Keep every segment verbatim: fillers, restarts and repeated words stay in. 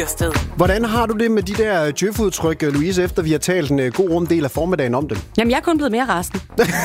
Hvordan har du det med de der djøf-udtryk, Louise, efter vi har talt en god rumdel af formiddagen om dem? Jamen, jeg er kun blevet mere resten.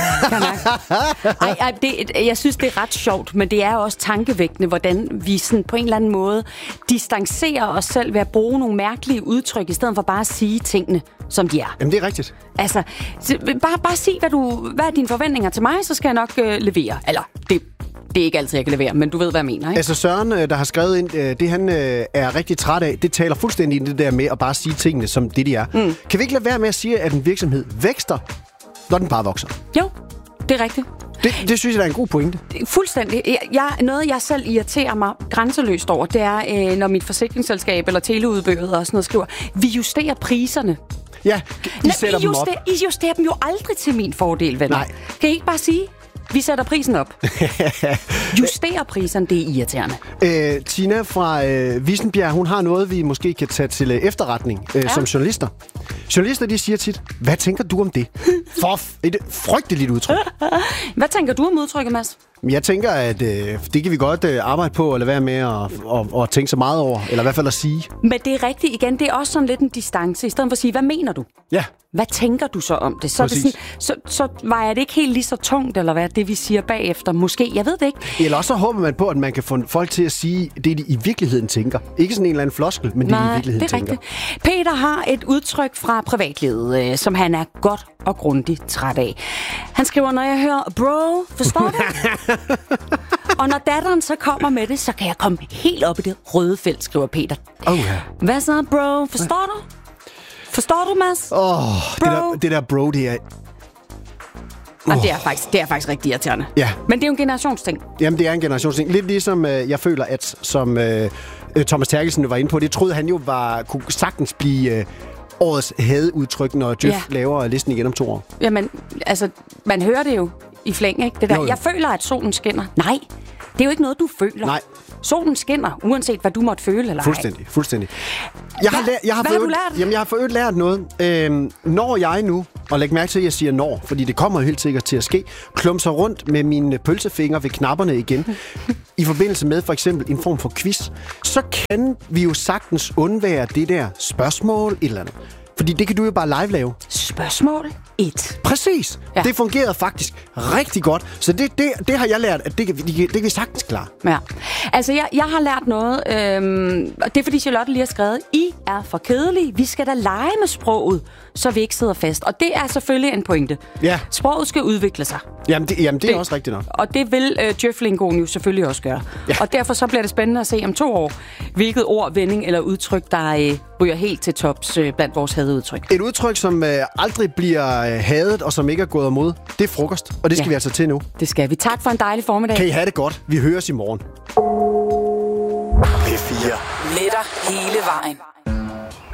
Ej, ej, det, jeg synes, det er ret sjovt, men det er også tankevækkende, hvordan vi sådan på en eller anden måde distancerer os selv ved at bruge nogle mærkelige udtryk, i stedet for bare at sige tingene, som de er. Jamen, det er rigtigt. Altså, bare, bare sig, hvad, du, hvad er dine forventninger til mig, så skal jeg nok øh, levere. Eller, det Det er ikke altid, jeg kan levere, men du ved, hvad jeg mener, ikke? Altså Søren, der har skrevet ind, det han er rigtig træt af, det taler fuldstændig ind det der med at bare sige tingene, som det de er. Mm. Kan vi ikke lade være med at sige, at en virksomhed vækster, når den bare vokser? Jo, det er rigtigt. Det, det synes jeg, der er en god pointe. Fuldstændig. Jeg, jeg, noget, jeg selv irriterer mig grænseløst over, det er, øh, når mit forsikringsselskab eller teleudbyder og sådan noget skriver, vi justerer priserne. Ja, I sætter I dem justerer, op. I justerer dem jo aldrig til min fordel, venner. Nej. Kan I ikke bare sige... Vi sætter prisen op. Justerer priserne, det er irriterende. Øh, Tina fra øh, Vissenbjerg, hun har noget, vi måske kan tage til øh, efterretning øh, ja. som journalister. Journalister, de siger tit, hvad tænker du om det? For et frygteligt udtryk. Hvad tænker du om udtrykket, Mads? Jeg tænker, at øh, det kan vi godt øh, arbejde på, at lade være med at og, og tænke så meget over, eller i hvert fald at sige. Men det er rigtigt igen, det er også sådan lidt en distance, i stedet for at sige, hvad mener du? Ja. Hvad tænker du så om det? Så, er det sådan, så, så vejer det ikke helt lige så tungt, eller hvad det vi siger bagefter? Måske, jeg ved det ikke. Eller også så håber man på, at man kan få folk til at sige det, de i virkeligheden tænker. Ikke sådan en eller anden floskel, men Nej, det, de i virkeligheden det er tænker. Rigtigt. Peter har et udtryk fra privatlivet, øh, som han er godt og grundigt træt af. Han skriver, når jeg hører, bro, forstår du? Og når datteren så kommer med det, så kan jeg komme helt op i det røde felt, skriver Peter. Oh, ja. Hvad så, bro? Forstår du? Forstår du, Mads? Åh, oh, det, der, det der bro, det er... Oh. Og det er, faktisk, det er faktisk rigtig irriterende. Ja. Men det er jo en generationsting. Jamen, det er en generationsting. Lidt ligesom øh, jeg føler, at som øh, Thomas Terkelsen var inde på, det troede han jo var, kunne sagtens blive øh, årets hadeudtryk, når Djøf ja. laver listen igen om to år. Jamen, altså, man hører det jo i flæng, ikke? Det der. Jo, jo. Jeg føler, at solen skinner. Nej, det er jo ikke noget, du føler. Nej. Solen skinner, uanset hvad du måtte føle eller ej. Fuldstændig, fuldstændig. Jeg har, lært, jeg har hvad har du lært? Jamen, jeg har for øvrigt lært noget. Øhm, når jeg nu, og læg mærke til, at jeg siger når, fordi det kommer helt sikkert til at ske, klumser rundt med mine pølsefingre ved knapperne igen, i forbindelse med for eksempel en form for quiz, så kan vi jo sagtens undvære det der spørgsmål et eller andet. Fordi det kan du jo bare live lave. Spørgsmål et. Præcis. Ja. Det fungerede faktisk rigtig godt. Så det, det, det har jeg lært, at det kan, det, det kan vi sagtens klare. Ja. Altså, jeg, jeg har lært noget. Øhm, det er, fordi Charlotte lige har skrevet, I er for kedelige. Vi skal da lege med sproget, så vi ikke sidder fast. Og det er selvfølgelig en pointe. Ja. Sproget skal udvikle sig. Jamen, det, jamen, det er det, også rigtigt nok. Og det vil øh, Djøf-lingoen jo selvfølgelig også gøre. Ja. Og derfor så bliver det spændende at se om to år, hvilket ord, vending eller udtryk, der øh, ryger helt til tops øh, blandt vores hadeudtryk. Et udtryk, som øh, aldrig bliver øh, hadet, og som ikke er gået imod, det er frokost. Og det skal ja. vi altså til nu. Det skal vi. Tak for en dejlig formiddag. Kan I have det godt. Vi høres i morgen. P fire. Med dig hele vejen.